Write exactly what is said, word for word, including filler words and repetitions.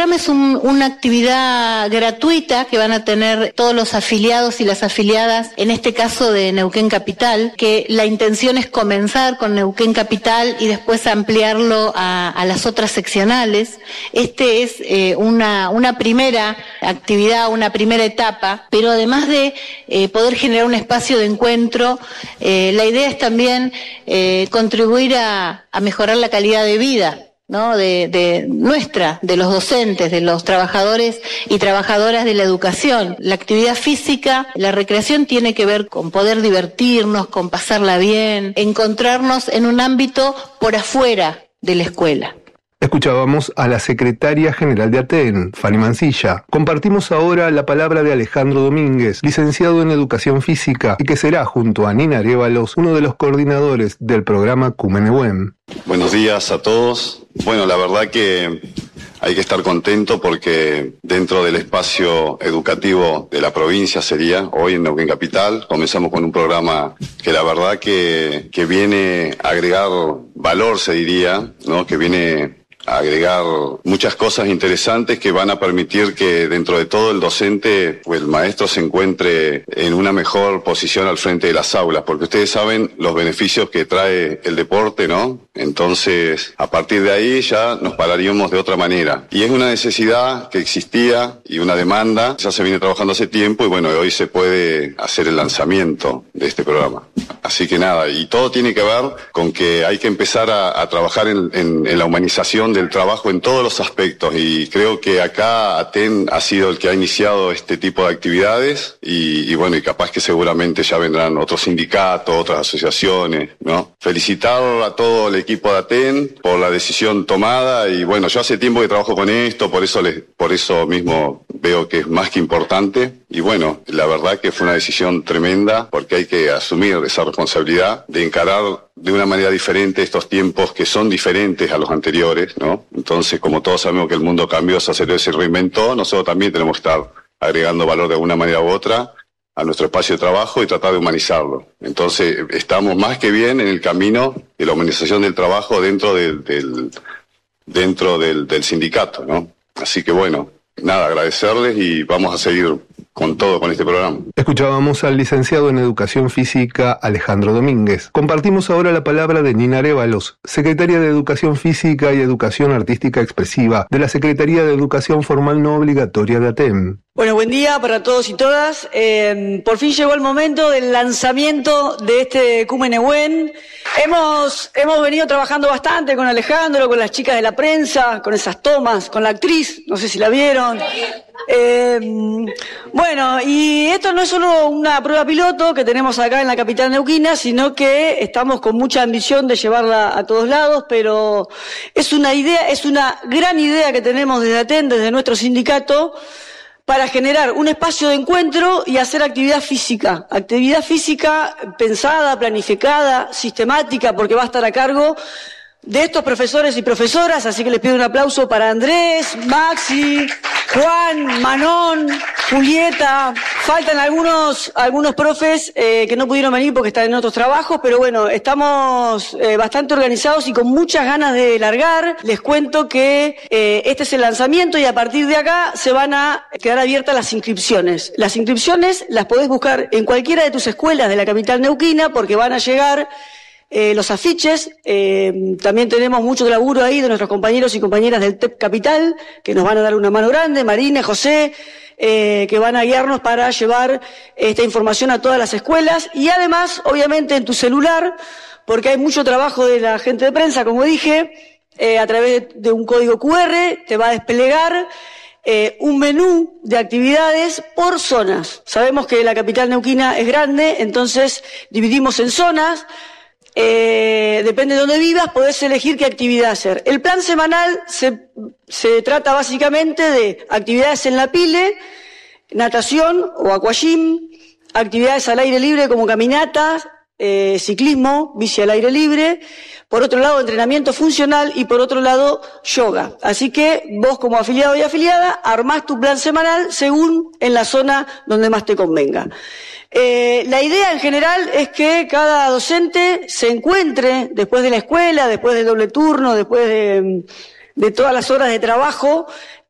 programa es un, una actividad gratuita que van a tener todos los afiliados y las afiliadas, en este caso de Neuquén Capital, que la intención es comenzar con Neuquén Capital y después ampliarlo a, a las otras seccionales. Este es eh, una, una primera actividad, una primera etapa, pero además de eh, poder generar un espacio de encuentro, eh, la idea es también eh, contribuir a, a mejorar la calidad de vida, ¿no? De, de nuestra, de los docentes, de los trabajadores y trabajadoras de la educación. La actividad física, la recreación tiene que ver con poder divertirnos, con pasarla bien, encontrarnos en un ámbito por afuera de la escuela. Escuchábamos a la secretaria general de ATEN, Fanny Mancilla. Compartimos ahora la palabra de Alejandro Domínguez, licenciado en Educación Física, y que será, junto a Nina Arévalos, uno de los coordinadores del programa Cumenehuen. Buenos días a todos. Bueno, la verdad que hay que estar contento porque dentro del espacio educativo de la provincia sería, hoy en Neuquén Capital, comenzamos con un programa que la verdad que, que viene a agregar valor, se diría, ¿no? Que viene a agregar muchas cosas interesantes que van a permitir que dentro de todo el docente o el maestro se encuentre en una mejor posición al frente de las aulas, porque ustedes saben los beneficios que trae el deporte, ¿no? Entonces, a partir de ahí ya nos pararíamos de otra manera. Y es una necesidad que existía y una demanda, ya se viene trabajando hace tiempo y bueno, hoy se puede hacer el lanzamiento de este programa. Así que nada, y todo tiene que ver con que hay que empezar a, a trabajar en, en, en la humanización del trabajo en todos los aspectos y creo que acá ATEN ha sido el que ha iniciado este tipo de actividades y, y bueno, y capaz que seguramente ya vendrán otros sindicatos, otras asociaciones, ¿no? Felicitar a todo el equipo de ATEN por la decisión tomada y bueno, yo hace tiempo que trabajo con esto, por eso les, por eso mismo veo que es más que importante y bueno, la verdad que fue una decisión tremenda porque hay que asumir esa responsabilidad de encarar de una manera diferente estos tiempos que son diferentes a los anteriores, ¿no? Entonces, como todos sabemos que el mundo cambió, se aceleró y se reinventó, nosotros también tenemos que estar agregando valor de alguna manera u otra a nuestro espacio de trabajo y tratar de humanizarlo. Entonces, estamos más que bien en el camino de la humanización del trabajo dentro del, del, dentro del, del sindicato, ¿no? Así que bueno, nada, agradecerles y vamos a seguir con todo con este programa. Escuchábamos al licenciado en Educación Física Alejandro Domínguez. Compartimos ahora la palabra de Nina Arévalos, secretaria de Educación Física y Educación Artística Expresiva de la Secretaría de Educación Formal No Obligatoria de ATEN. Bueno, buen día para todos y todas. Eh, por fin llegó el momento del lanzamiento de este Cumenehuen. Hemos, hemos venido trabajando bastante con Alejandro, con las chicas de la prensa, con esas tomas, con la actriz, no sé si la vieron. Eh, bueno, y esto no es solo una prueba piloto que tenemos acá en la capital neuquina, sino que estamos con mucha ambición de llevarla a todos lados, pero es una idea, es una gran idea que tenemos desde ATEN, desde nuestro sindicato, para generar un espacio de encuentro y hacer actividad física. Actividad física pensada, planificada, sistemática, porque va a estar a cargo de estos profesores y profesoras, así que les pido un aplauso para Andrés, Maxi, Juan, Manón, Julieta. Faltan algunos algunos profes eh, que no pudieron venir porque están en otros trabajos, pero bueno, estamos eh, bastante organizados y con muchas ganas de largar. Les cuento que eh, este es el lanzamiento y a partir de acá se van a quedar abiertas las inscripciones. Las inscripciones las podés buscar en cualquiera de tus escuelas de la capital neuquina porque van a llegar Eh, los afiches, eh, también tenemos mucho laburo ahí de nuestros compañeros y compañeras del T E P Capital, que nos van a dar una mano grande, Marina, José, eh, que van a guiarnos para llevar esta información a todas las escuelas y además, obviamente, en tu celular, porque hay mucho trabajo de la gente de prensa, como dije, eh, a través de, de un código cu erre, te va a desplegar Eh, un menú de actividades por zonas. Sabemos que la capital neuquina es grande, entonces dividimos en zonas. Eh, depende de dónde vivas, podés elegir qué actividad hacer. El plan semanal se, se trata básicamente de actividades en la pile, natación o aquagym, actividades al aire libre como caminatas, eh, ciclismo, bici al aire libre, por otro lado entrenamiento funcional y por otro lado yoga. Así que vos como afiliado y afiliada armás tu plan semanal según en la zona donde más te convenga. Eh, la idea en general es que cada docente se encuentre después de la escuela, después del doble turno, después de, de todas las horas de trabajo,